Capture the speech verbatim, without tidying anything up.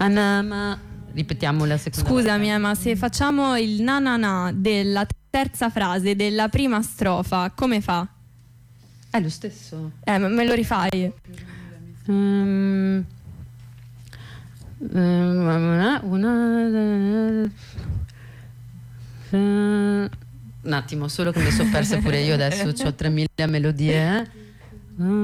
Anama. Ripetiamo la seconda. Scusami, eh, ma se facciamo il na na na della terza frase della prima strofa, come fa? È lo stesso. Eh, ma me lo rifai? Um, una, una, un attimo, solo che mi sono persa pure io adesso, ho tremila melodie. Eh?